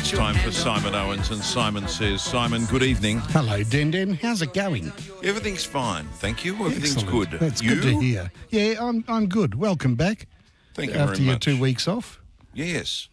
It's time for Simon Owens, and Simon says, Simon, good evening. Hello, Den. How's it going? Everything's fine, thank you. Everything's Excellent. good. That's you? good to hear. Yeah, I'm good. Welcome back. Thank you after very your much. 2 weeks off. Yes.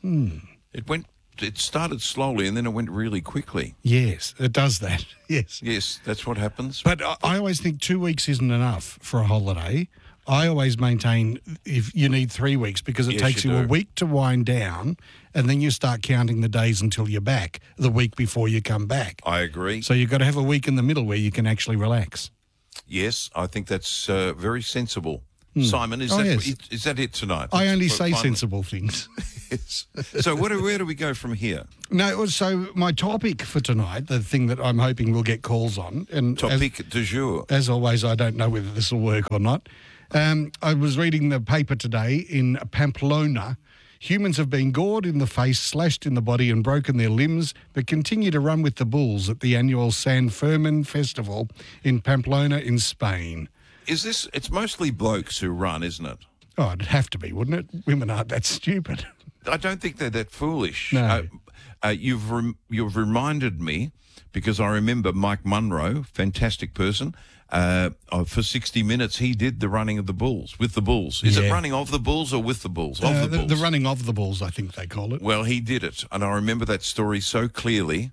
It started slowly and then it went really quickly. Yes, it does that. Yes. Yes, that's what happens. But I always think 2 weeks isn't enough for a holiday. I always maintain if you need 3 weeks because it Yes, takes you you a do. week to wind down and then you start counting the days until you're back, the week before you come back. I agree. So you've got to have a week in the middle where you can actually relax. Yes, I think that's very sensible. Simon, is that it tonight? I only That's say finally- sensible things. Yes. So where do we go from here? No, so my topic for tonight, the thing that I'm hoping we'll get calls on, and Topic du jour. as always, I don't know whether this will work or not. I was reading the paper today in Pamplona. Humans have been gored in the face, slashed in the body and broken their limbs, but continue to run with the bulls at the annual San Fermin Festival in Pamplona in Spain. It's mostly blokes who run, isn't it? Oh, it'd have to be, wouldn't it? Women aren't that stupid. I don't think they're that foolish. No. You've reminded me, because I remember Mike Munro, fantastic person. For 60 Minutes, he did the running of the bulls, with the bulls. Is it Yeah. running of the bulls or with the bulls? Of the bulls. The running of the bulls, I think they call it. Well, he did it, and I remember that story so clearly.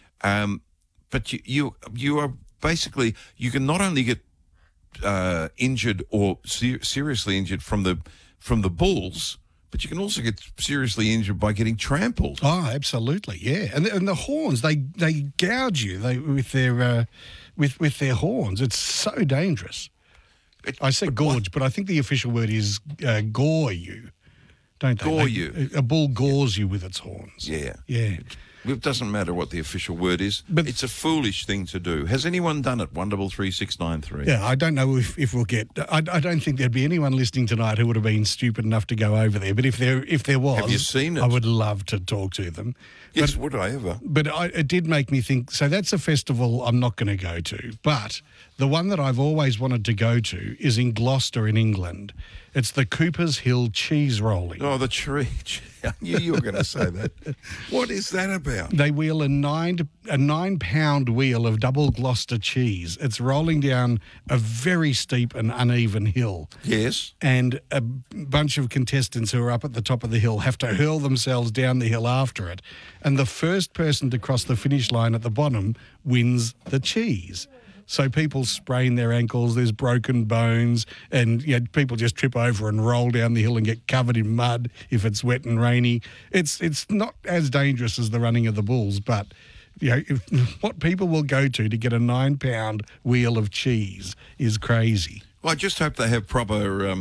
But you are basically, you can not only get injured or seriously injured from the bulls, but you can also get seriously injured by getting trampled. Oh, absolutely, yeah. And the horns, they gouge you with their horns. It's so dangerous. I said gorge, but I think the official word is gore you, don't they? Gore you. A bull gores you with its horns. Yeah. Yeah. It doesn't matter what the official word is. But- it's a foolish thing to do. Has anyone done it? 133 Yeah, I don't know if we'll get. I don't think there'd be anyone listening tonight who would have been stupid enough to go over there. But if there was, Have you seen it? I would love to talk to them. Yes, would I ever? But it did make me think, so that's a festival I'm not going to go to. But the one that I've always wanted to go to is in Gloucester in England. It's the Cooper's Hill cheese rolling. Oh, the tree. I knew you were going to say that. What is that about? They wheel a 9-pound wheel of double Gloucester cheese. It's rolling down a very steep and uneven hill. Yes. And a bunch of contestants who are up at the top of the hill have to hurl themselves down the hill after it. And the first person to cross the finish line at the bottom wins the cheese. So people sprain their ankles, there's broken bones, and people just trip over and roll down the hill and get covered in mud if it's wet and rainy. It's not as dangerous as the running of the bulls, but what people will go to get a 9-pound wheel of cheese is crazy. Well, I just hope they have proper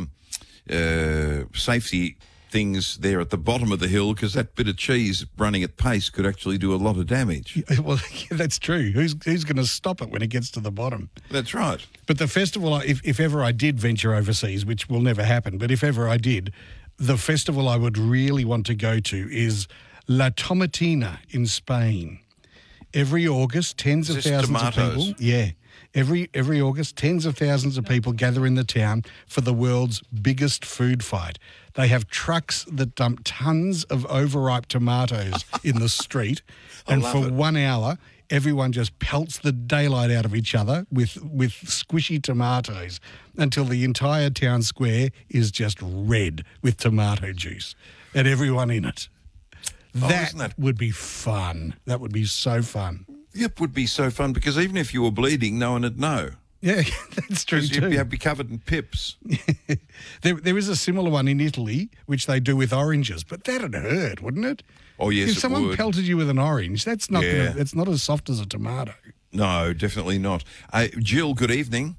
safety things there at the bottom of the hill, because that bit of cheese running at pace could actually do a lot of damage. Well, that's true. Who's going to stop it when it gets to the bottom? That's right. But the festival, if ever I did venture overseas, which will never happen, but if ever I did, the festival I would really want to go to is La Tomatina in Spain. Every August, tens of thousands of people. Yeah. Every August, tens of thousands of people gather in the town for the world's biggest food fight. They have trucks that dump tons of overripe tomatoes in the street, and for 1 hour, everyone just pelts the daylight out of each other with squishy tomatoes until the entire town square is just red with tomato juice and everyone in it. Isn't that would be fun. That would be so fun. It would be so fun, because even if you were bleeding, no one would know. Yeah, that's true Because too. you'd be covered in pips. There is a similar one in Italy, which they do with oranges, but that'd hurt, wouldn't it? Oh, yes, If it someone would. pelted you with an orange, that's not Yeah. it's not as soft as a tomato. No, definitely not. Jill, good evening.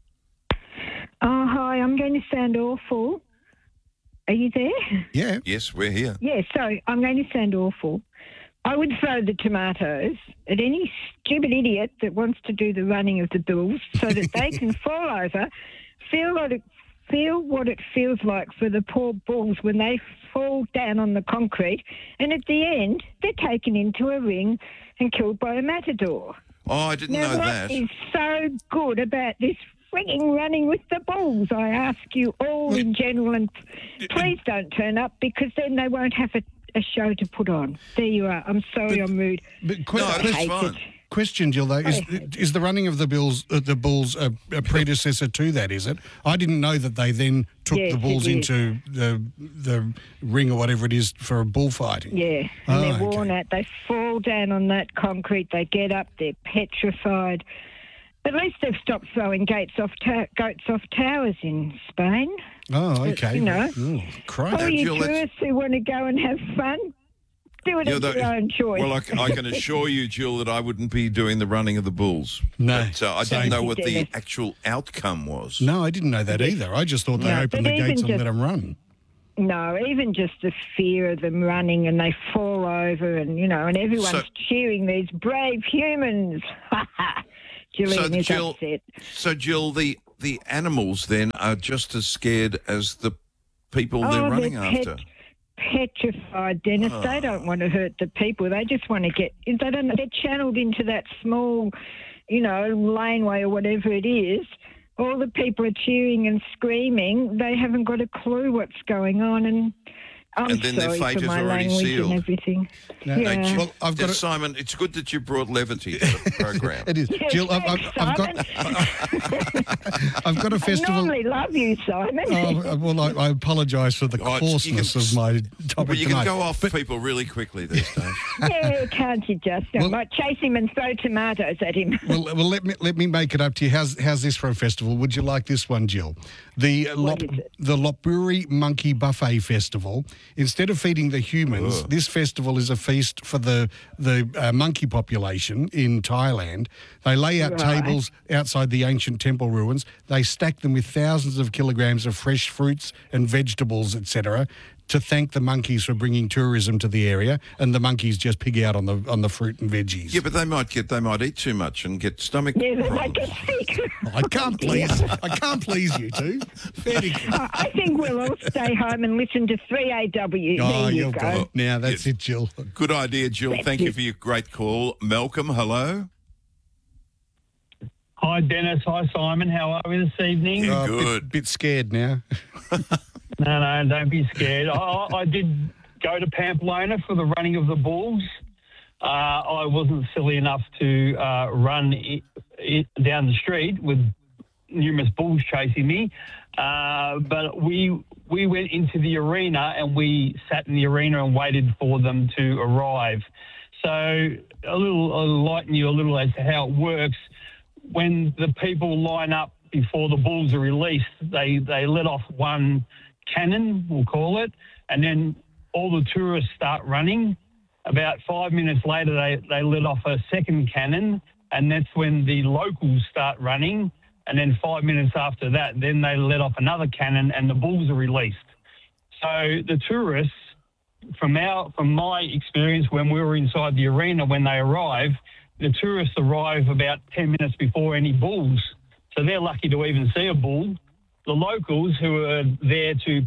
Oh, hi, I'm going to sound awful. Are you there? Yeah. Yes, we're here. Yeah, so I'm going to sound awful. I would throw the tomatoes at any stupid idiot that wants to do the running of the bulls so that they can fall over, feel what it feels like for the poor bulls when they fall down on the concrete, and at the end, they're taken into a ring and killed by a matador. Oh, I didn't Now, know what that. is so good about this frigging running with the bulls? I ask you all in general, and please don't turn up, because then they won't have a show to put on. There you are. I'm sorry I'm rude. But No, that's hate fine. it. question, Jill, though, is the running of the Bulls a predecessor to that, is it? I didn't know that they then took Yes, the bulls it is. into the ring or whatever it is for bullfighting. Yeah, and they're worn out. They fall down on that concrete. They get up. They're petrified. At least they've stopped throwing goats off towers in Spain. Oh, okay. You know. Oh, crikey. All you Jill, that's- tourists who want to go and have fun, do it at your own choice. Well, I can assure you, Jill, that I wouldn't be doing the running of the bulls. No, But, I same. didn't know what the Dennis. actual outcome was. No, I didn't know that either. I just thought they No, opened but the gates even and just- let them run. No, even just the fear of them running and they fall over and, and everyone's So- cheering these brave humans. Gillian is Jill, upset. so Jill, the animals then are just as scared as the people they're running after. Petrified, Dennis. They don't want to hurt the people. They just want to they're channeled into that small, laneway or whatever it is. All the people are cheering and screaming. They haven't got a clue what's going on, and I'm And then their sorry fate for is my already language sealed. and everything. No, yeah. Jill, Well, I've got Simon, it's good that you brought levity to the program. It is. Yeah, Jill, I've thanks, got I've got a I festival. normally love you, Simon. Oh, well, I apologise for the Oh, it's- you coarseness can- of my topic Well, you tonight. can go off people really quickly these days. Yeah, can't you just? I Well- might chase him and throw tomatoes at him. Well, let me make it up to you. How's this for a festival? Would you like this one, Jill? The What is it? the Lopburi Monkey Buffet Festival. Instead of feeding the humans, this festival is a feast for the monkey population in Thailand. They lay out Right. tables outside the ancient temple ruins. They stack them with thousands of kilograms of fresh fruits and vegetables, etc., to thank the monkeys for bringing tourism to the area, and the monkeys just pig out on the fruit and veggies. Yeah, but they might eat too much and get stomach Yeah, they problems. get sick. I can't please you two. Fair dinkum. I think we'll all stay home and listen to 3AW. Oh, there you you've go. got it. Now that's it, Jill. Good idea, Jill. Thank you for your great call. Malcolm, hello. Hi, Dennis. Hi, Simon. How are we this evening? Yeah. Oh, Good. Bit scared now. No, don't be scared. I did go to Pamplona for the running of the bulls. I wasn't silly enough to run down the street with numerous bulls chasing me, but we went into the arena and we sat in the arena and waited for them to arrive. So I'll lighten you a little as to how it works. When the people line up before the bulls are released, they let off one cannon, we'll call it, and then all the tourists start running. About 5 minutes later, they let off a second cannon, and that's when the locals start running. And then 5 minutes after that, then they let off another cannon, and the bulls are released. So the tourists, from my experience when we were inside the arena when they arrive, the tourists arrive about 10 minutes before any bulls. So they're lucky to even see a bull. The locals who are there to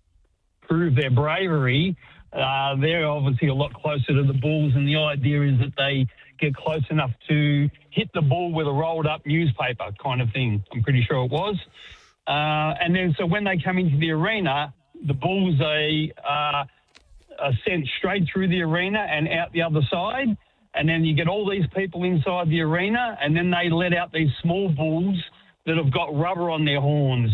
prove their bravery, they're obviously a lot closer to the bulls, and the idea is that they get close enough to hit the bull with a rolled up newspaper kind of thing. I'm pretty sure it was. And then so when they come into the arena, the bulls are sent straight through the arena and out the other side. And then you get all these people inside the arena, and then they let out these small bulls that have got rubber on their horns.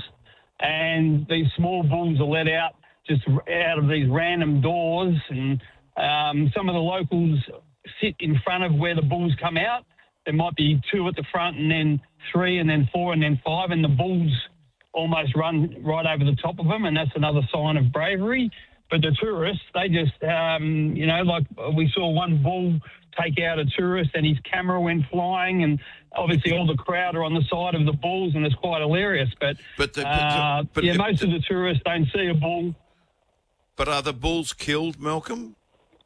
And these small bulls are let out just out of these random doors. And some of the locals sit in front of where the bulls come out. There might be 2 at the front, and then 3, and then 4, and then 5. And the bulls almost run right over the top of them, and that's another sign of bravery. But the tourists, they just, like we saw one bull take out a tourist and his camera went flying, and obviously all the crowd are on the side of the bulls, and it's quite hilarious. But most of the tourists don't see a bull. But are the bulls killed, Malcolm?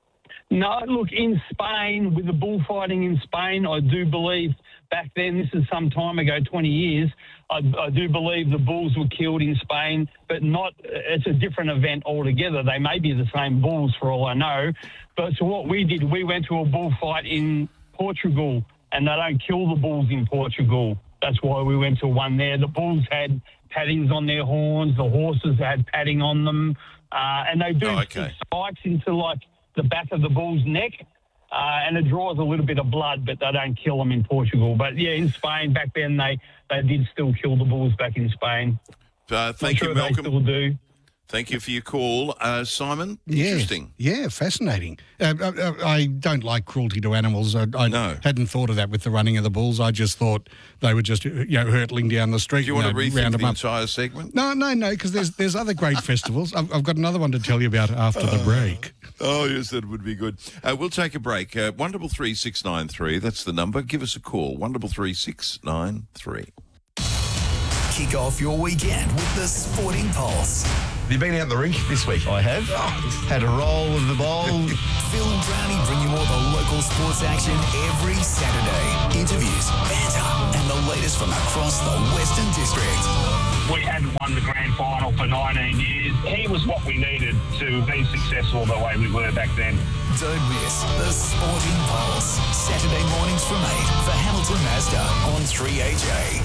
No, look, in Spain, with the bullfighting in Spain, I do believe back then, this is some time ago, 20 years, I do believe the bulls were killed in Spain, but it's a different event altogether. They may be the same bulls for all I know. But so what we did, we went to a bullfight in Portugal, and they don't kill the bulls in Portugal. that's why we went to one there. The bulls had paddings on their horns. The horses had padding on them. And they do stick spikes into, like, the back of the bull's neck. And it draws a little bit of blood, but they don't kill them in Portugal. But, yeah, in Spain, back then, they did still kill the bulls back in Spain. Thank you, Malcolm. They still do. Thank you for your call. Simon, interesting. Yeah, fascinating. I don't like cruelty to animals. I hadn't thought of that with the running of the bulls. I just thought they were just, hurtling down the street. Do you want to rethink the entire segment? No, because there's other great festivals. I've got another one to tell you about after the break. Oh, yes, that would be good. We'll take a break. 133 693, that's the number. Give us a call, 133 693. Kick off your weekend with the Sporting Pulse. Have you been out in the rink this week? I have. Had a roll of the bowl. Phil and Brownie bring you all the local sports action every Saturday. Interviews, banter, and the latest from across the Western District. We hadn't won the grand final for 19 years. He was what we needed to be successful the way we were back then. Don't miss the Sporting Pulse. Saturday mornings from 8 for Hamilton Mazda on 3HA.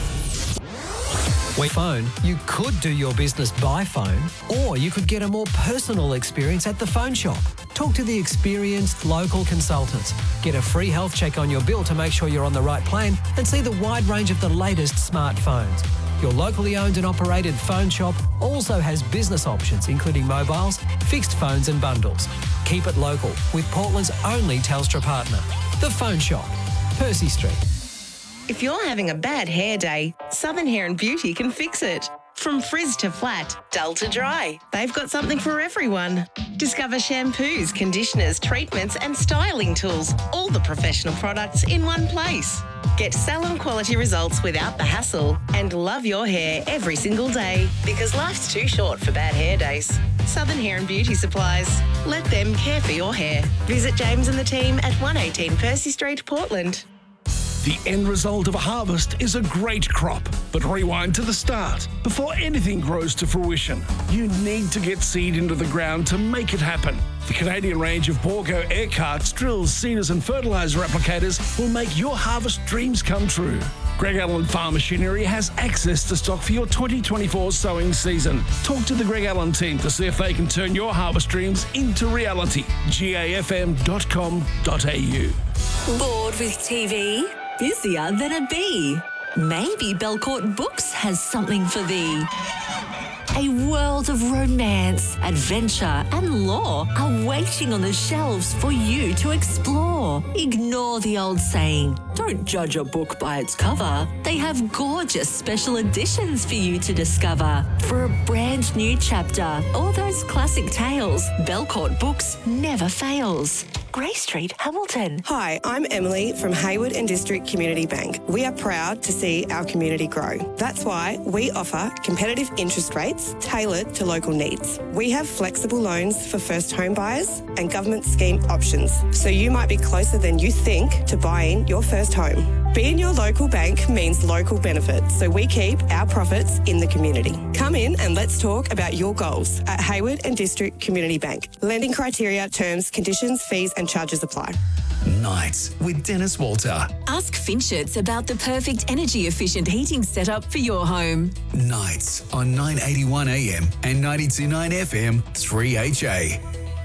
With phone, you could do your business by phone, or you could get a more personal experience at the phone shop. Talk to the experienced local consultants. Get a free health check on your bill to make sure you're on the right plan, and see the wide range of the latest smartphones. Your locally owned and operated phone shop also has business options, including mobiles, fixed phones and bundles. Keep it local with Portland's only Telstra partner. The Phone Shop, Percy Street. If you're having a bad hair day, Southern Hair and Beauty can fix it. From frizz to flat, dull to dry, they've got something for everyone. Discover shampoos, conditioners, treatments and styling tools, all the professional products in one place. Get salon quality results without the hassle and love your hair every single day, because life's too short for bad hair days. Southern Hair and Beauty Supplies. Let them care for your hair. Visit James and the team at 118 Percy Street, Portland. The end result of a harvest is a great crop, but rewind to the start. Before anything grows to fruition, you need to get seed into the ground to make it happen. The Canadian range of Borgo air carts, drills, seeders and fertiliser applicators will make your harvest dreams come true. Greg Allen Farm Machinery has access to stock for your 2024 sowing season. Talk to the Greg Allen team to see if they can turn your harvest dreams into reality. gafm.com.au. Bored with TV? Busier than a bee? Maybe Belcourt Books has something for thee. A world of romance, adventure and lore are waiting on the shelves for you to explore. Ignore the old saying, don't judge a book by its cover. They have gorgeous special editions for you to discover. For a brand new chapter or those classic tales, Belcourt Books never fails. Grey Street, Hamilton. Hi, I'm Emily from Hayward and District Community Bank. We are proud to see our community grow. That's why we offer competitive interest rates tailored to local needs. We have flexible loans for first home buyers and government scheme options, so you might be closer than you think to buying your first home. Being your local bank means local benefits, so we keep our profits in the community. Come in and let's talk about your goals at Hayward and District Community Bank. Lending criteria, terms, conditions, fees and charges apply. Nights with Dennis Walter. Ask Finchets about the perfect energy efficient heating setup for your home. Nights on 981 AM and 92.9 FM 3HA.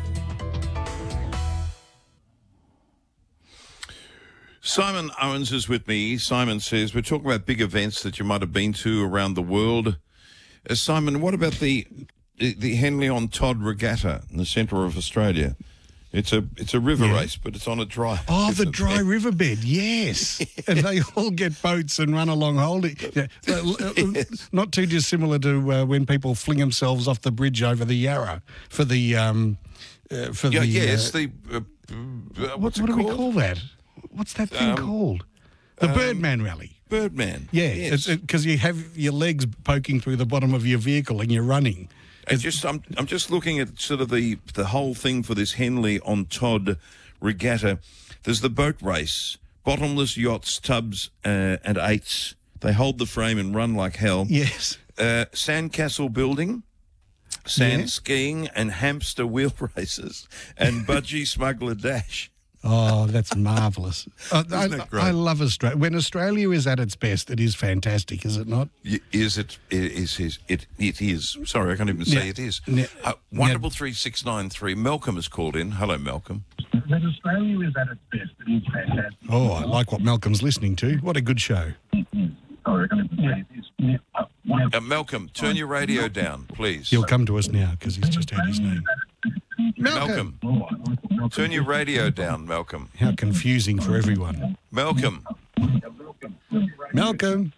Simon Owens is with me. Simon says, we're talking about big events that you might have been to around the world. Simon, what about the Henley on Todd Regatta in the centre of Australia? It's a river race, but it's on a dry... Oh, the dry riverbed, yes. And they all get boats and run along holding... Yeah. Not too dissimilar to when people fling themselves off the bridge over the Yarra for the... what do we call that? What's that thing called? The Birdman Rally. Birdman. Yeah, yes. Because you have your legs poking through the bottom of your vehicle and you're running. I'm just looking at sort of the whole thing for this Henley on Todd Regatta. There's the boat race, bottomless yachts, tubs and eights. They hold the frame and run like hell. Yes. Sandcastle building, sand skiing and hamster wheel races and budgie smuggler dash. Oh, that's marvellous. Isn't that great? I love Australia. When Australia is at its best, it is fantastic, is it not? Is it? It is. Sorry, I can't even say it is. Wonderful 3693. Malcolm has called in. Hello, Malcolm. When Australia is at its best, it is fantastic. Oh, I like what Malcolm's listening to. What a good show. Sorry, I can't even say it is. Malcolm, turn your radio down, please. He'll come to us now because he's just heard his name. Malcolm, turn your radio down, Malcolm. How confusing for everyone. Malcolm. Malcolm.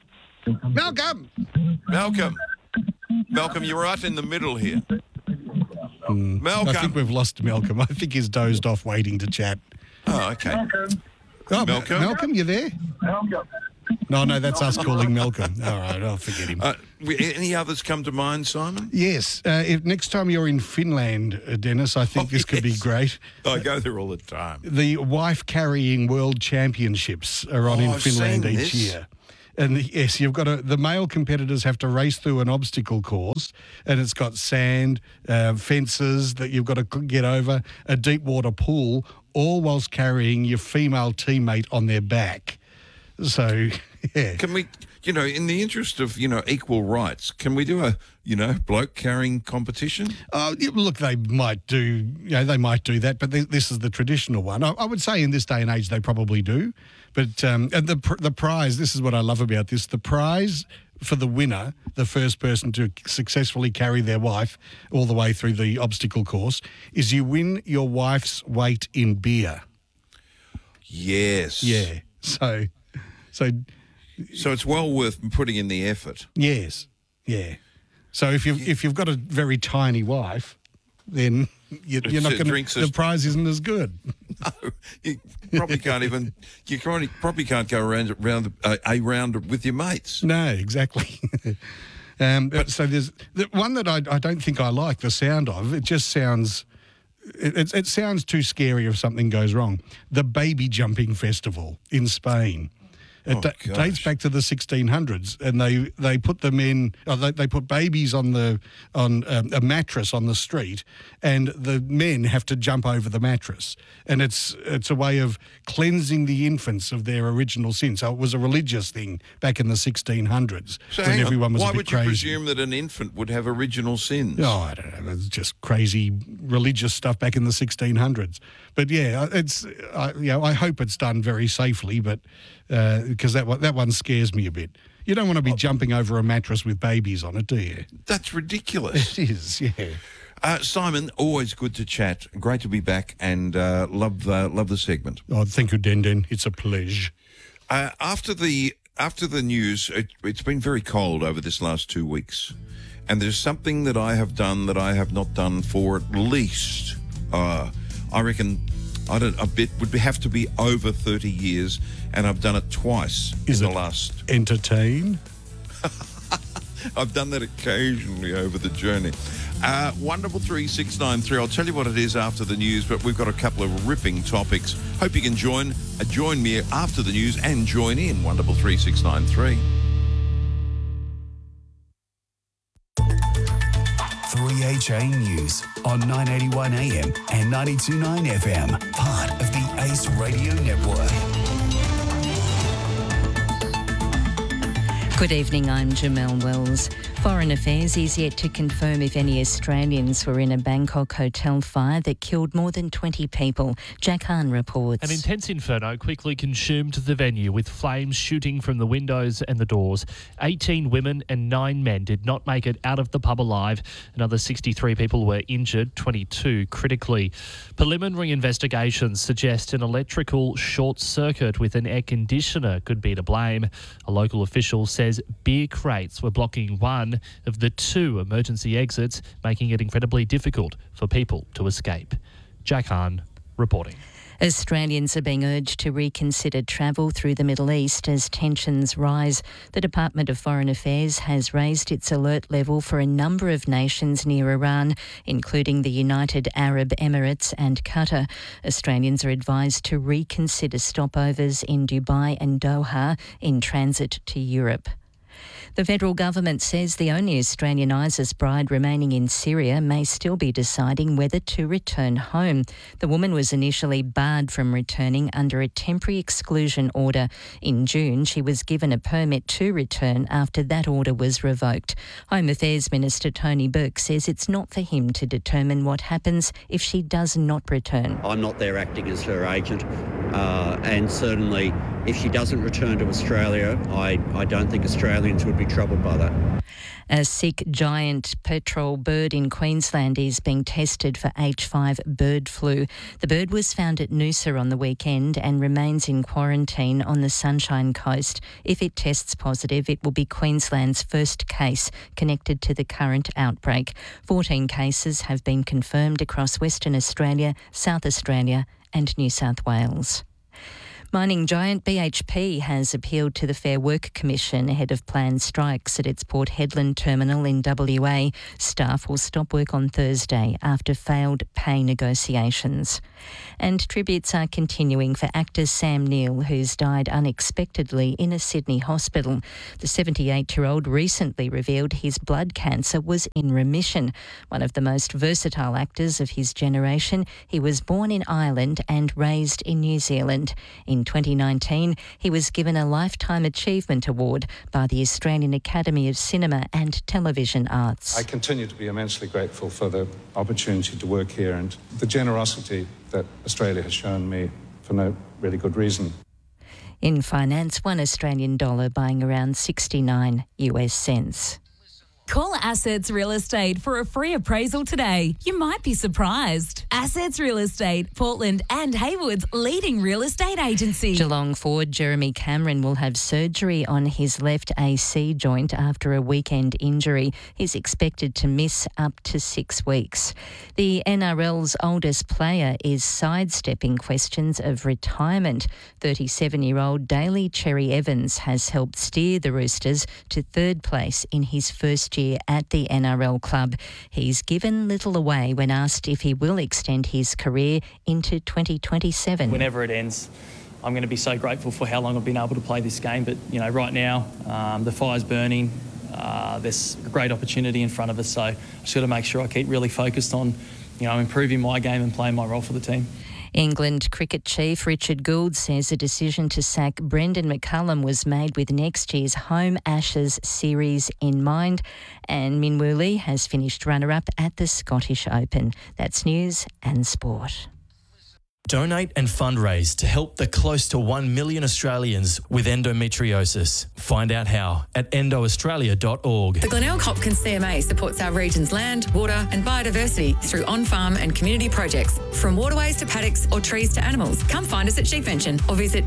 Malcolm, you're right in the middle here. Malcolm. I think we've lost Malcolm. I think he's dozed off waiting to chat. Oh, okay. Oh, Malcolm? Malcolm, you there? No, that's us calling Malcolm. All right, I'll forget him. Any others come to mind, Simon? Yes. If next time you're in Finland, Dennis, I think this could be great. I go there all the time. The wife-carrying world championships are on in Finland each year. And yes, you've got the male competitors have to race through an obstacle course, and it's got sand, fences that you've got to get over, a deep water pool, all whilst carrying your female teammate on their back. So, yeah. Can we, in the interest of, equal rights, can we do a, bloke carrying competition? Look, they might do that, but this is the traditional one. I would say in this day and age they probably do. But and the prize, this is what I love about this, the prize for the winner, the first person to successfully carry their wife all the way through the obstacle course, is you win your wife's weight in beer. Yes. Yeah. So it's well worth putting in the effort. Yes. Yeah. So if you've got a very tiny wife, then you're not going to. The prize isn't as good. No, you probably can't even. You probably can't go around a round with your mates. No, exactly. So there's the one that I don't think I like the sound of. It just sounds. It sounds too scary if something goes wrong. The baby jumping festival in Spain. It dates back to the 1600s, and they put them in. They put babies on a mattress on the street, and the men have to jump over the mattress. And it's a way of cleansing the infants of their original sin. So it was a religious thing back in the 1600s when everyone was a bit crazy. Why would you presume that an infant would have original sins? Oh, I don't know. It's just crazy religious stuff back in the 1600s. But yeah, I hope it's done very safely, but. Because that one scares me a bit. You don't want to be jumping over a mattress with babies on it, do you? That's ridiculous. It is, yeah. Simon, always good to chat. Great to be back, and love the segment. Oh, thank you, Den. It's a pleasure. After the news, it's been very cold over this last 2 weeks, and there's something that I have done that I have not done for at least, I reckon. Would have to be over 30 years, and I've done it twice in the last. Entertain? I've done that occasionally over the journey. Wonderful 3693. I'll tell you what it is after the news, but we've got a couple of ripping topics. Hope you can join me after the news and join in. Wonderful 3693. 3HA News on 981 AM and 92.9 FM, part of the Ace Radio Network. Good evening, I'm Jamelle Wells. Foreign Affairs is yet to confirm if any Australians were in a Bangkok hotel fire that killed more than 20 people. Jack Hahn reports. An intense inferno quickly consumed the venue, with flames shooting from the windows and the doors. 18 women and 9 men did not make it out of the pub alive. Another 63 people were injured, 22 critically. Preliminary investigations suggest an electrical short circuit with an air conditioner could be to blame. A local official says beer crates were blocking one of the 2 emergency exits, making it incredibly difficult for people to escape. Jack Hahn reporting. Australians are being urged to reconsider travel through the Middle East as tensions rise. The Department of Foreign Affairs has raised its alert level for a number of nations near Iran, including the United Arab Emirates and Qatar. Australians are advised to reconsider stopovers in Dubai and Doha in transit to Europe. The federal government says the only Australian ISIS bride remaining in Syria may still be deciding whether to return home. The woman was initially barred from returning under a temporary exclusion order. In June, she was given a permit to return after that order was revoked. Home Affairs Minister Tony Burke says it's not for him to determine what happens if she does not return. I'm not there acting as her agent, and certainly if she doesn't return to Australia, I don't think Australians would be troubled by that. A Sikh giant petrel bird in Queensland is being tested for H5 bird flu. The bird was found at Noosa on the weekend and remains in quarantine on the Sunshine Coast. If it tests positive, it will be Queensland's first case connected to the current outbreak. 14 cases have been confirmed across Western Australia, South Australia and New South Wales. Mining giant BHP has appealed to the Fair Work Commission ahead of planned strikes at its Port Hedland terminal in WA. Staff will stop work on Thursday after failed pay negotiations. And tributes are continuing for actor Sam Neill, who's died unexpectedly in a Sydney hospital. The 78-year-old recently revealed his blood cancer was in remission. One of the most versatile actors of his generation, he was born in Ireland and raised in New Zealand. In 2019, he was given a Lifetime Achievement Award by the Australian Academy of Cinema and Television Arts. I continue to be immensely grateful for the opportunity to work here and the generosity that Australia has shown me for no really good reason. In finance, $1 Australian dollar buying around 69 US cents. Call Assets Real Estate for a free appraisal today. You might be surprised. Assets Real Estate, Portland and Haywood's leading real estate agency. Geelong forward Jeremy Cameron will have surgery on his left AC joint after a weekend injury. He's expected to miss up to 6 weeks. The NRL's oldest player is sidestepping questions of retirement. 37-year-old Daly Cherry Evans has helped steer the Roosters to third place in his first year at the NRL club. He's given little away when asked if he will extend his career into 2027. Whenever it ends, I'm going to be so grateful for how long I've been able to play this game. But, you know, right now, the fire's burning. There's a great opportunity in front of us. So I've just got to make sure I keep really focused on, you know, improving my game and playing my role for the team. England cricket chief Richard Gould says a decision to sack Brendan McCullum was made with next year's Home Ashes series in mind, and Minwoo Lee has finished runner-up at the Scottish Open. That's news and sport. Donate and fundraise to help the close to 1 million Australians with endometriosis. Find out how at endoaustralia.org. The Glenelg Hopkins CMA supports our region's land, water and biodiversity through on-farm and community projects. From waterways to paddocks or trees to animals, come find us at Sheepvention or visit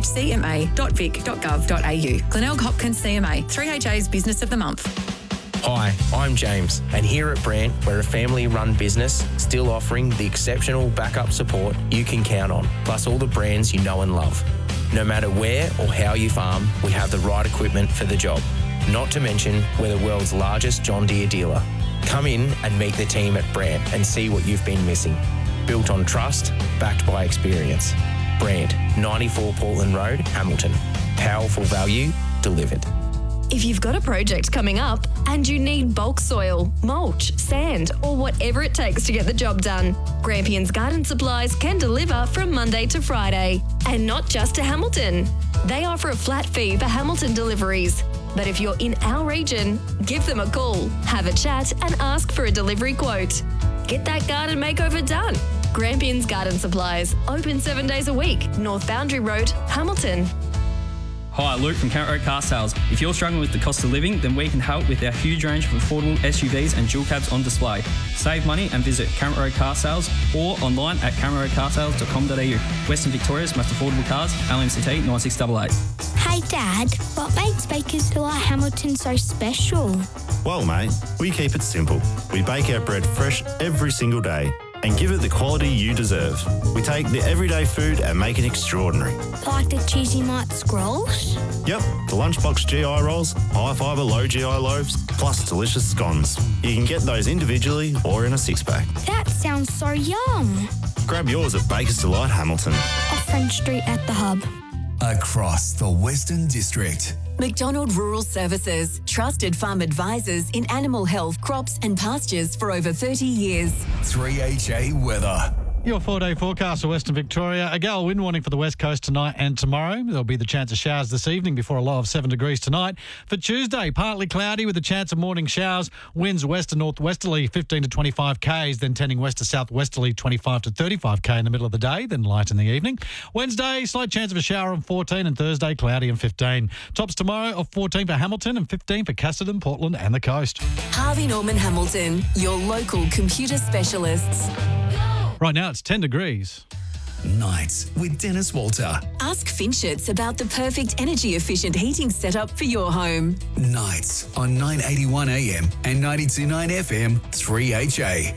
ghcma.vic.gov.au. Glenelg Hopkins CMA, 3HA's Business of the Month. Hi, I'm James, and here at Brandt, we're a family-run business still offering the exceptional backup support you can count on, plus all the brands you know and love. No matter where or how you farm, we have the right equipment for the job. Not to mention, we're the world's largest John Deere dealer. Come in and meet the team at Brandt and see what you've been missing. Built on trust, backed by experience. Brandt, 94 Portland Road, Hamilton. Powerful value delivered. If you've got a project coming up and you need bulk soil, mulch, sand, or whatever it takes to get the job done, Grampians Garden Supplies can deliver from Monday to Friday. And not just to Hamilton. They offer a flat fee for Hamilton deliveries. But if you're in our region, give them a call, have a chat and ask for a delivery quote. Get that garden makeover done. Grampians Garden Supplies, open 7 days a week, North Boundary Road, Hamilton. Hi, Luke from Camp Road Car Sales. If you're struggling with the cost of living, then we can help with our huge range of affordable SUVs and dual cabs on display. Save money and visit Camp Road Car Sales or online at cameroadcarsales.com.au. Western Victoria's most affordable cars, LMCT 9688. Hey Dad, what makes Bakers Hill Hamilton so special? Well mate, we keep it simple. We bake our bread fresh every single day and give it the quality you deserve. We take the everyday food and make it extraordinary. Like the cheesy mite scrolls? Yep, the lunchbox GI rolls, high fibre, low GI loaves, plus delicious scones. You can get those individually or in a 6-pack. That sounds so yum. Grab yours at Bakers Delight Hamilton. Off French Street at the Hub. across the Western District. McDonald Rural Services, trusted farm advisors in animal health, crops and pastures for over 30 years. 3HA weather. Your 4-day forecast for Western Victoria. A gale wind warning for the west coast tonight and tomorrow. There'll be the chance of showers this evening before a low of 7 degrees tonight. For Tuesday, partly cloudy with a chance of morning showers. Winds west to northwesterly 15 to 25 k's, then tending west to southwesterly 25 to 35 k in the middle of the day, then light in the evening. Wednesday, slight chance of a shower on 14, and Thursday, cloudy and 15. Tops tomorrow of 14 for Hamilton and 15 for Cassidy, Portland and the coast. Harvey Norman Hamilton, your local computer specialists. Right now, it's 10 degrees. Nights with Dennis Walter. Ask Finchets about the perfect energy-efficient heating setup for your home. Nights on 981 AM and 92.9 FM, 3HA.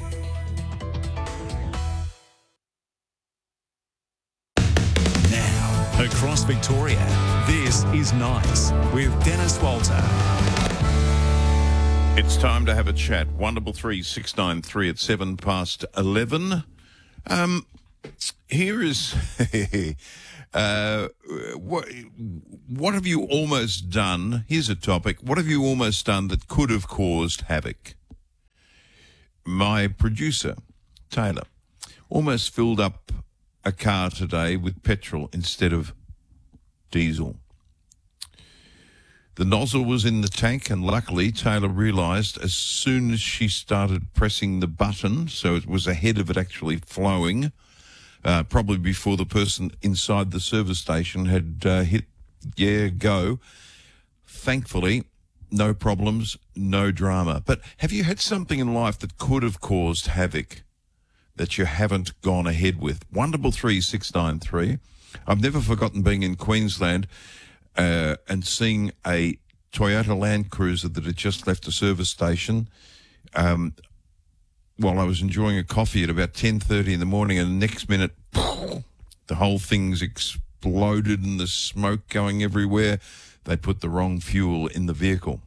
Now, across Victoria, this is Nights with Dennis Walter. It's time to have a chat. 133 at 7 past 11. Here is what have you almost done? Here's a topic. What have you almost done that could have caused havoc? My producer, Taylor, almost filled up a car today with petrol instead of diesel. The nozzle was in the tank, and luckily Taylor realised as soon as she started pressing the button, so it was ahead of it actually flowing, probably before the person inside the service station had hit go. Thankfully, no problems, no drama. But have you had something in life that could have caused havoc that you haven't gone ahead with? 133 693. I've never forgotten being in Queensland and seeing a Toyota Land Cruiser that had just left a service station while I was enjoying a coffee at about 10:30 in the morning, and the next minute, the whole thing's exploded and the smoke going everywhere. They put the wrong fuel in the vehicle.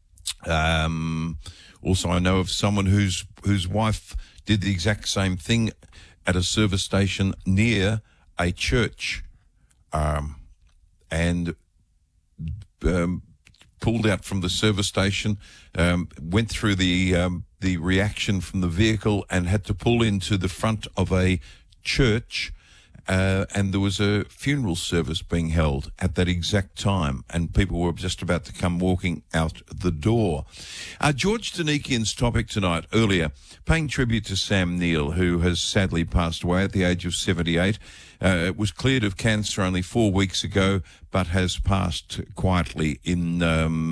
Also, I know of someone whose wife did the exact same thing at a service station near a church, and pulled out from the service station, went through the reaction from the vehicle and had to pull into the front of a church, and there was a funeral service being held at that exact time, and people were just about to come walking out the door. George Danikian's topic tonight, earlier, paying tribute to Sam Neill, who has sadly passed away at the age of 78. Was cleared of cancer only 4 weeks ago, but has passed quietly in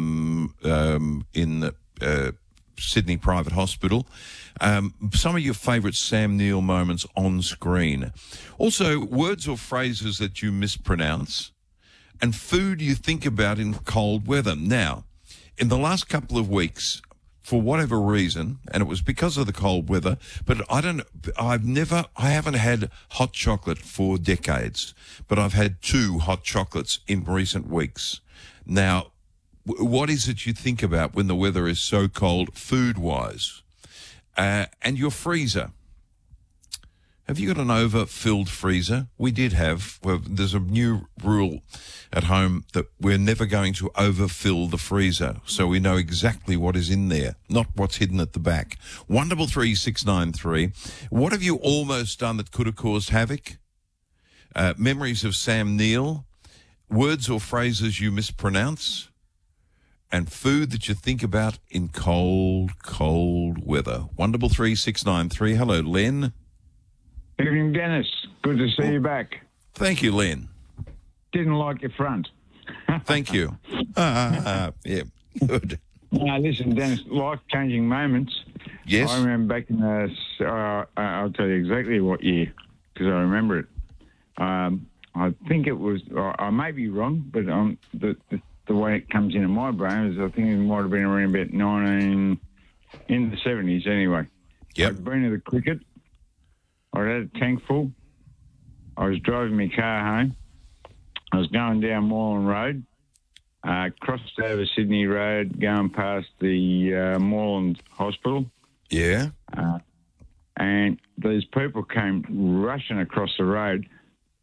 Sydney Private Hospital. Some of your favourite Sam Neill moments on screen. Also, words or phrases that you mispronounce, and food you think about in cold weather. Now, in the last couple of weeks, for whatever reason, and it was because of the cold weather, but I haven't had hot chocolate for decades, but I've had 2 hot chocolates in recent weeks. Now, what is it you think about when the weather is so cold, food-wise? And your freezer. Have you got an overfilled freezer? We did have. Well, there's a new rule at home that we're never going to overfill the freezer, so we know exactly what is in there, not what's hidden at the back. 133 693. What have you almost done that could have caused havoc? Memories of Sam Neill. Words or phrases you mispronounce. And food that you think about in cold, cold weather. 133 693. Hello, Len. Evening, Dennis. Good to see you back. Thank you, Len. Didn't like your front. Thank you. Yeah, good. Listen, Dennis, life-changing moments. Yes. I remember back in the... I'll tell you exactly what year, because I remember it. I think it was... I may be wrong, but the way it comes into my brain is I think it might have been around about in the 70s anyway. Yep. I'd been to the cricket. I had a tank full. I was driving my car home. I was going down Moreland Road, crossed over Sydney Road, going past the Moreland Hospital. Yeah. And these people came rushing across the road.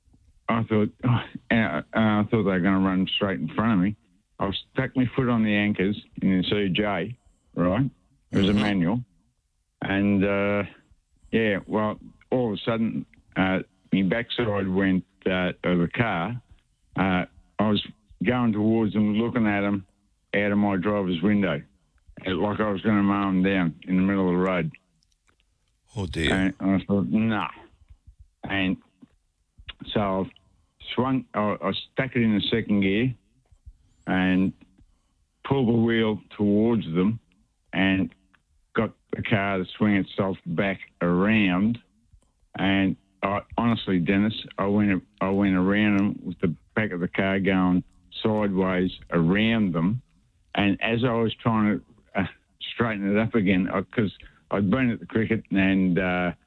I thought they were going to run straight in front of me. I stuck my foot on the anchors in the CJ, right? It was a manual. And, well, all of a sudden, my backside went of the car. I was going towards them, looking at them out of my driver's window, like I was going to mow them down in the middle of the road. Oh, dear. And I thought, nah. And so I stuck it in the second gear and pulled the wheel towards them and got the car to swing itself back around. And honestly, Dennis, I went around them with the back of the car going sideways around them. And as I was trying to straighten it up again, because I'd been at the cricket and I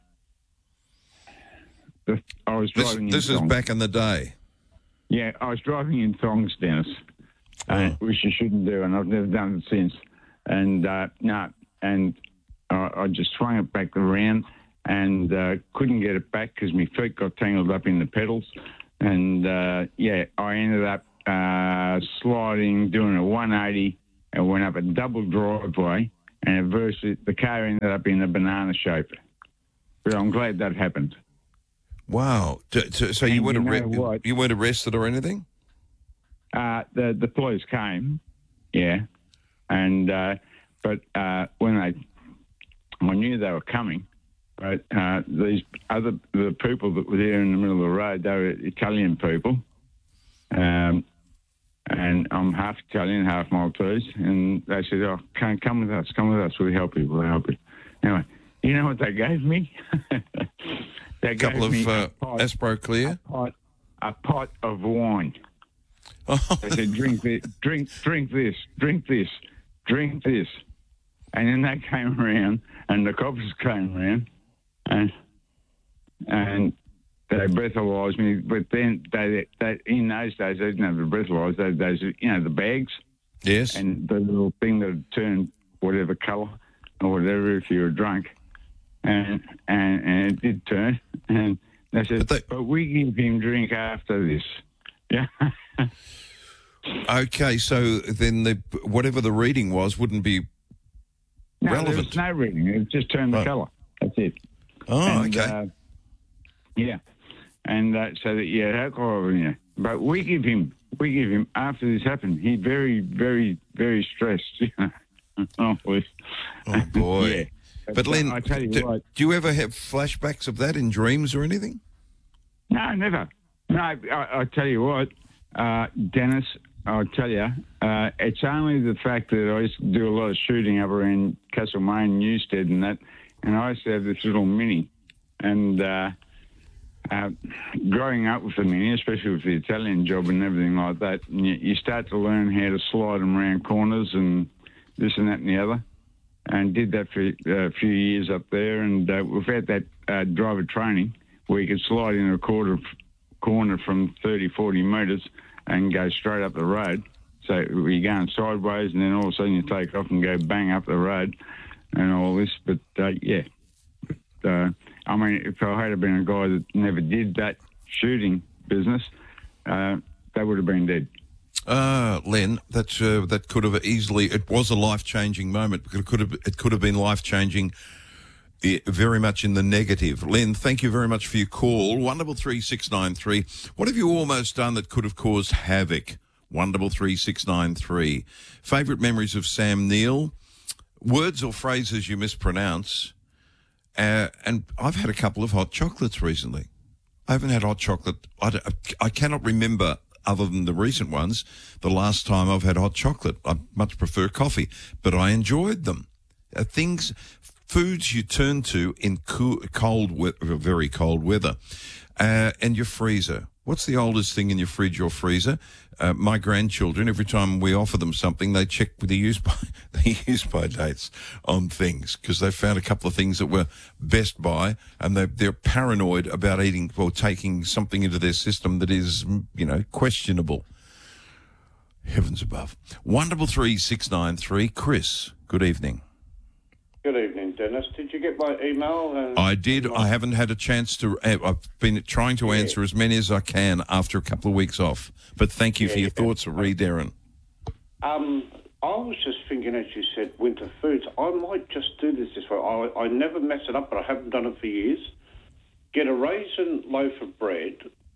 was driving. This is back in the day. Yeah, I was driving in thongs, Dennis, which you shouldn't do, and I've never done it since. And I just swung it back around and couldn't get it back because my feet got tangled up in the pedals. And I ended up sliding, doing a 180, and went up a double driveway, and the car ended up in a banana shape. But I'm glad that happened. Wow. So you weren't arrested or anything? The police came, yeah, and but when I knew they were coming, but the people that were there in the middle of the road, they were Italian people, and I'm half Italian, half Maltese, and they said, "Oh, come with us, we'll help you." Anyway, you know what they gave me? They a couple of Aspro Clear? A pot of wine. They said, drink this. And then they came around, and the cops came around, and they breathalyzed me. But then they in those days, they didn't have the breathalyzer. Those, the bags. Yes. And the little thing that turned whatever colour or whatever if you were drunk. And it did turn. And they said, but we give him drink after this. Yeah. Okay, so then whatever the reading was wouldn't be relevant. There was no reading. It just turned the colour. That's it. Oh, okay. And so that you had alcohol in you. But we give him after this happened. He very, very, very stressed. Oh boy. Yeah. But Len, I tell you do you ever have flashbacks of that in dreams or anything? No, never. No, I tell you what, Dennis, I'll tell you, it's only the fact that I used to do a lot of shooting up around Castlemaine, Newstead and that, and I used to have this little Mini. And growing up with the Mini, especially with the Italian job and everything like that, you start to learn how to slide them around corners and this and that and the other. And did that for a few years up there. And without that driver training, where you could slide in a corner from 30, 40 metres and go straight up the road. So you're going sideways and then all of a sudden you take off and go bang up the road and all this. But, I mean, if I had been a guy that never did that shooting business, they would have been dead. Len, that could have easily. It was a life-changing moment. It could have been life-changing, very much in the negative. Len, thank you very much for your call. 133693. What have you almost done that could have caused havoc? 133693. Favourite memories of Sam Neill? Words or phrases you mispronounce? And I've had a couple of hot chocolates recently. I haven't had hot chocolate. I cannot remember, other than the recent ones, the last time I've had hot chocolate. I much prefer coffee, but I enjoyed them. Foods you turn to in very cold weather. And your freezer. What's the oldest thing in your fridge or freezer? My grandchildren, every time we offer them something, they check with the use by dates on things, because they found a couple of things that were best by, and they're paranoid about eating or taking something into their system that is, questionable. Heavens above. 133693. Chris, good evening. Good evening, Dennis. Did you you get my email? I did. I haven't had a chance to. I've been trying to answer as many as I can after a couple of weeks off. But thank you for your thoughts, Darren. I was just thinking, as you said, winter foods. I might just do this way. I never mess it up, but I haven't done it for years. Get a raisin loaf of bread,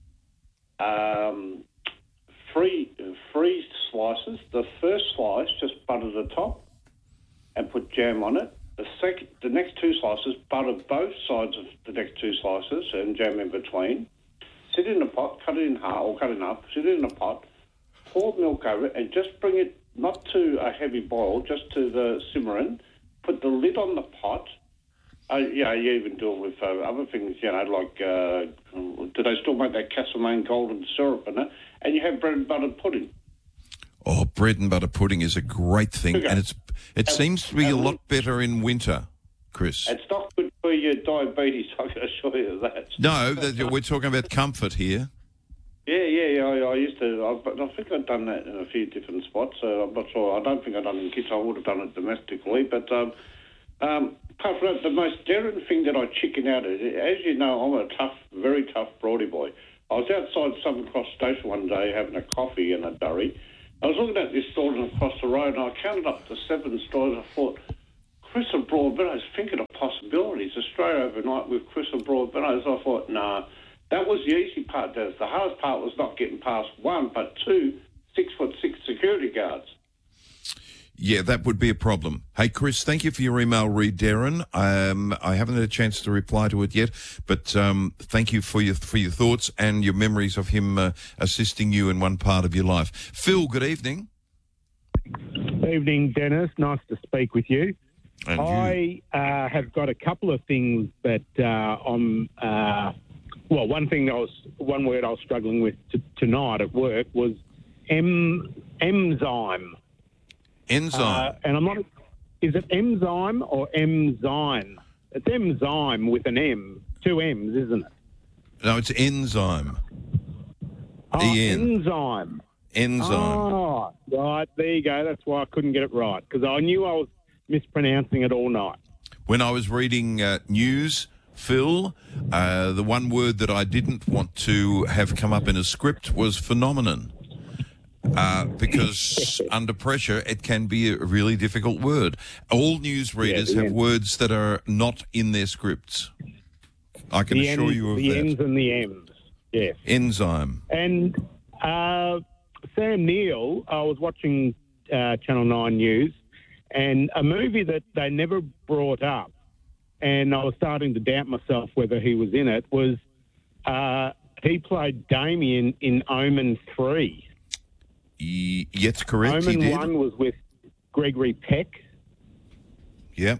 three slices. The first slice, just butter the top and put jam on it. The next two slices, butter both sides of the next two slices and jam in between. Sit in a pot, cut it in half, sit it in a pot, pour milk over it, and just bring it not to a heavy boil, just to the simmering. Put the lid on the pot. You even do it with other things, like, do they still make that Castlemaine golden syrup in it? And you have bread and butter pudding. Oh, bread and butter pudding is a great thing, Okay. and it seems to be a lot better in winter, Chris. It's not good for your diabetes, I can assure you that. No, we're talking about comfort here. Yeah. I used to, but I think I've done that in a few different spots. I'm not sure. I don't think I've done it in kitchen. I would have done it domestically. But apart from that, the most daring thing that I chicken out is, as you know, I'm a very tough Broady boy. I was outside Southern Cross Station one day having a coffee and a durry. I was looking at this store across the road, and I counted up to 7 stores. I thought, Chris and Broadmeadows, thinking of possibilities. Australia overnight with Chris and Broadmeadows. I thought, nah. That was the easy part, Des. The hardest part was not getting past 1, but 2 6'6" security guards. Yeah, that would be a problem. Hey, Chris, thank you for your email, Reed Darren. I haven't had a chance to reply to it yet, but thank you for your thoughts and your memories of him assisting you in one part of your life. Phil, good evening. Evening, Dennis. Nice to speak with you. And I have got a couple of things that well, one word I was struggling with tonight at work was enzyme. Enzyme. And I'm not. Is it enzyme or enzyme? It's enzyme with an M, 2 M's, isn't it? No, it's enzyme. Oh, enzyme. Enzyme. Oh, right. There you go. That's why I couldn't get it right, because I knew I was mispronouncing it all night. When I was reading news, Phil, the one word that I didn't want to have come up in a script was phenomenon. Because under pressure, it can be a really difficult word. All newsreaders have words that are not in their scripts. I can assure you of the that. The N's and the M's, yes. Enzyme. And Sam Neill, I was watching Channel 9 News, and a movie that they never brought up, and I was starting to doubt myself whether he was in it, was he played Damien in Omen 3. Yes, correct. Omen he did. 1 was with Gregory Peck. Yeah.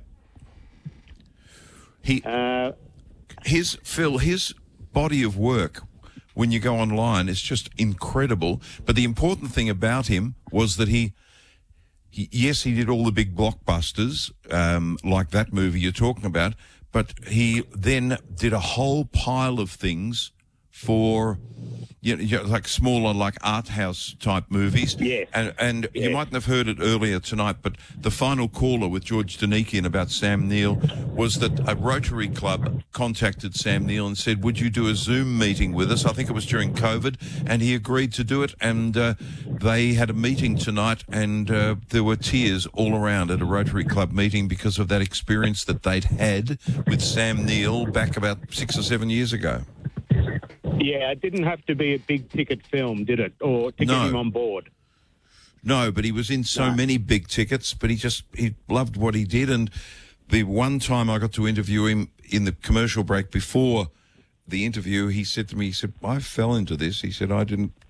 His body of work, when you go online, is just incredible. But the important thing about him was that he did all the big blockbusters, like that movie you're talking about, but he then did a whole pile of things for, like smaller, like art house type movies. Yes. And you mightn't have heard it earlier tonight, but the final caller with George Danikian about Sam Neill was that a Rotary Club contacted Sam Neill and said, would you do a Zoom meeting with us? I think it was during COVID, and he agreed to do it. And they had a meeting tonight, and there were tears all around at a Rotary Club meeting because of that experience that they'd had with Sam Neill back about 6 or 7 years ago. Yeah, it didn't have to be a big-ticket film, did it? Or to get him on board? No, but he was in so many big tickets, but he loved what he did. And the one time I got to interview him in the commercial break before the interview, he said to me, I fell into this. He said, I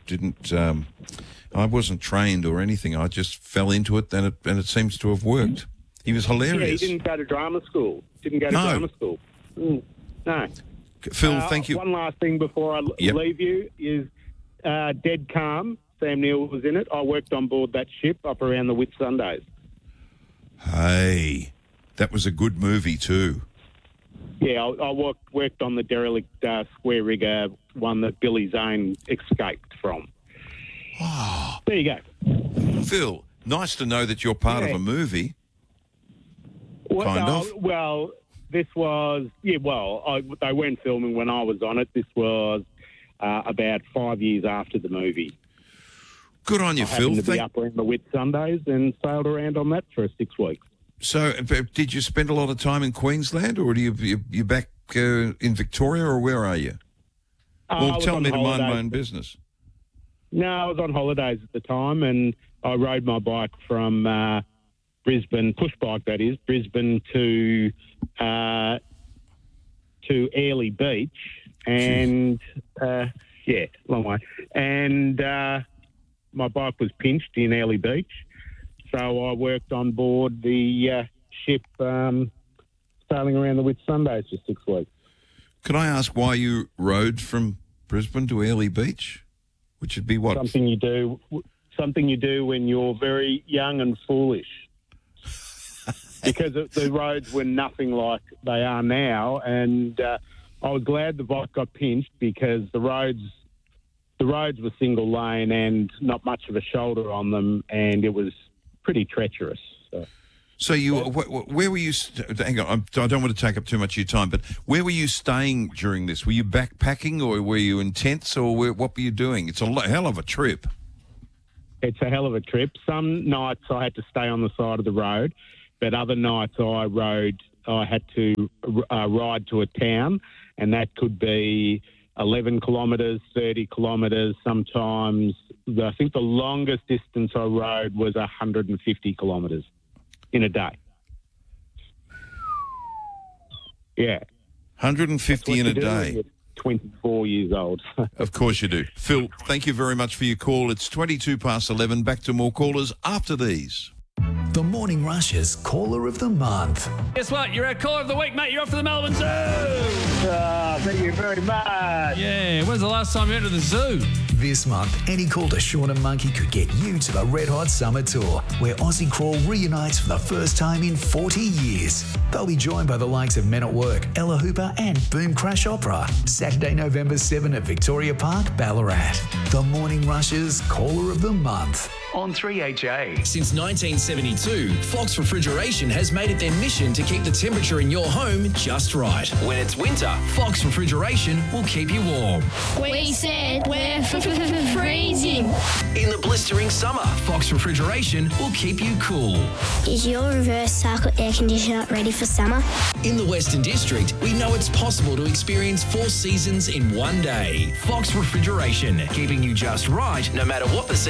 wasn't trained or anything. I just fell into it, and it seems to have worked. He was hilarious. Yeah, he didn't go to drama school. Drama school. No. Phil, thank you. One last thing before I leave you is Dead Calm. Sam Neill was in it. I worked on board that ship up around the Whitsundays. Hey, that was a good movie too. Yeah, I worked on the derelict square rigger one that Billy Zane escaped from. Oh. There you go. Phil, nice to know that you're part of a movie. Well, This was, they weren't filming when I was on it. This was about 5 years after the movie. Good on you, I Phil. happened to be up around the Whitsundays and sailed around on that for 6 weeks. So, did you spend a lot of time in Queensland, or you back in Victoria, or where are you? Well, tell me to mind my own business. No, I was on holidays at the time, and I rode my bike from Brisbane, push bike that is, Brisbane to Airlie Beach, and long way. And my bike was pinched in Airlie Beach, so I worked on board the ship sailing around the Whitsundays for 6 weeks. Could I ask why you rode from Brisbane to Airlie Beach, which would be what? Something you do when you're very young and foolish. Because the roads were nothing like they are now, and I was glad the bike got pinched because the roads were single lane and not much of a shoulder on them, and it was pretty treacherous. So you, where were you? Hang on, I don't want to take up too much of your time, but where were you staying during this? Were you backpacking, or were you in tents, or what were you doing? It's a hell of a trip. It's a hell of a trip. Some nights I had to stay on the side of the road, but other nights I had to ride to a town, and that could be 11 kilometres, 30 kilometres. Sometimes, I think the longest distance I rode was 150 kilometres in a day. Yeah. 150 in a day. 24 years old. Of course you do. Phil, thank you very much for your call. It's 22 past 11. Back to more callers after these. The Morning Rush's Caller of the Month. Guess what? You're our caller of the week, mate. You're off to the Melbourne Zoo. Thank you very much. Yeah. When's the last time you went to the zoo? This month, any call to Sean and Monkey could get you to the Red Hot Summer Tour, where Aussie Crawl reunites for the first time in 40 years. They'll be joined by the likes of Men at Work, Ella Hooper and Boom Crash Opera. Saturday, November 7 at Victoria Park, Ballarat. The Morning Rush's Caller of the Month on 3HA. Since 1972, Fox Refrigeration has made it their mission to keep the temperature in your home just right. When it's winter, Fox Refrigeration will keep you warm. We said we're freezing. In the blistering summer, Fox Refrigeration will keep you cool. Is your reverse cycle air conditioner ready for summer? In the Western District, we know it's possible to experience 4 seasons in one day. Fox Refrigeration, keeping you just right no matter what the season